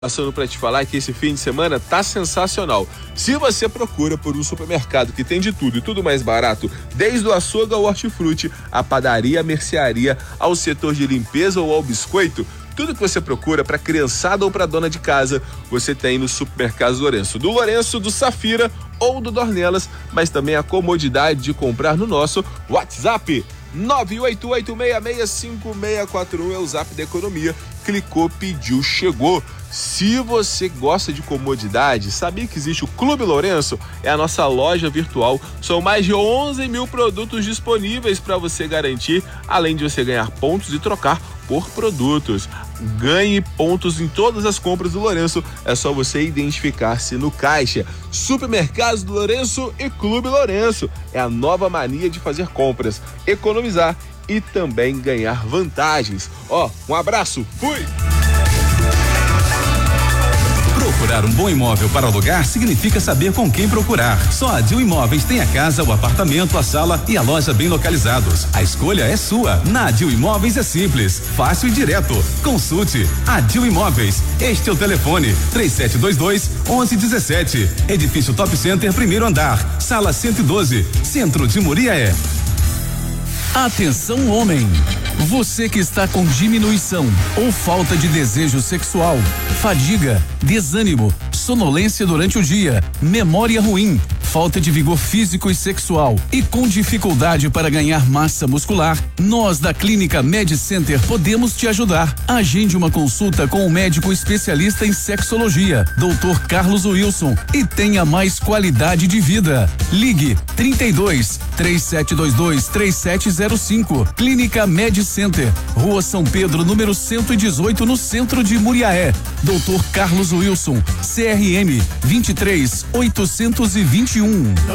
Passando para te falar que esse fim de semana tá sensacional. Se você procura por um supermercado que tem de tudo e tudo mais barato, desde o açougue ao hortifruti, a padaria, a mercearia, ao setor de limpeza ou ao biscoito, tudo que você procura para criançada ou para dona de casa, você tem no Supermercado Lourenço. Do Lourenço, do Safira ou do Dornelas, mas também a comodidade de comprar no nosso WhatsApp. 988665641 é o Zap da Economia. Clicou, pediu, chegou. Se você gosta de comodidade, sabia que existe o Clube Lourenço? É a nossa loja virtual. São mais de 11 mil produtos disponíveis para você garantir, além de você ganhar pontos e trocar por produtos. Ganhe pontos em todas as compras do Lourenço. É só você identificar-se no caixa. Supermercados do Lourenço e Clube Lourenço. É a nova mania de fazer compras, economizar e também ganhar vantagens. Um abraço. Fui! Procurar um bom imóvel para alugar significa saber com quem procurar. Só a Dil Imóveis tem a casa, o apartamento, a sala e a loja bem localizados. A escolha é sua. Na Dil Imóveis é simples, fácil e direto. Consulte a Dil Imóveis. Este é o telefone 3722-1117. Edifício Top Center, primeiro andar, sala 112, centro de Muriaé. Atenção, homem! Você que está com diminuição ou falta de desejo sexual, fadiga, desânimo, sonolência durante o dia, memória ruim, falta de vigor físico e sexual e com dificuldade para ganhar massa muscular, nós da Clínica Med Center podemos te ajudar. Agende uma consulta com o médico especialista em sexologia, Dr. Carlos Wilson, e tenha mais qualidade de vida. Ligue 32-3722-3705. Clínica Med Center, Rua São Pedro, número 118, no centro de Muriaé. Dr. Carlos Wilson, CRM 23821.